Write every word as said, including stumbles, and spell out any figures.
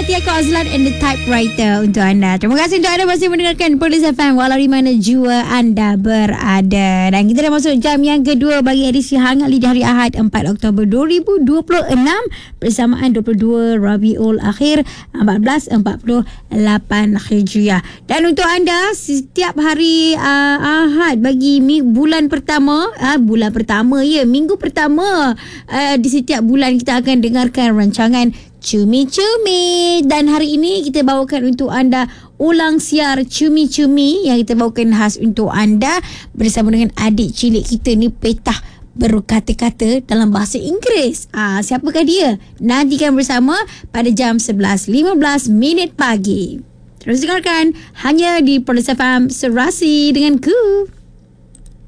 Tia Kozlan and the Typewriter untuk anda. Terima kasih untuk anda masih mendengarkan Police F M walau di mana jua anda berada. Dan kita dah masuk jam yang kedua bagi edisi Hangat Lidah hari Ahad empat Oktober dua ribu dua puluh enam bersamaan dua puluh dua Rabiul Akhir seribu empat ratus empat puluh lapan Hijriah. Dan untuk anda setiap hari uh, Ahad bagi mi, bulan pertama, uh, bulan pertama ya, minggu pertama uh, di setiap bulan kita akan dengarkan rancangan Cumi-Cumi. Dan hari ini kita bawakan untuk anda ulang siar Cumi-Cumi yang kita bawakan khas untuk anda bersama dengan adik cilik kita ni, Petah berkata-kata dalam bahasa Inggeris. Ah, siapakah dia? Nantikan bersama pada jam sebelas lima belas minit pagi. Terus dengarkan hanya di Police F M Serasi dengan Ku.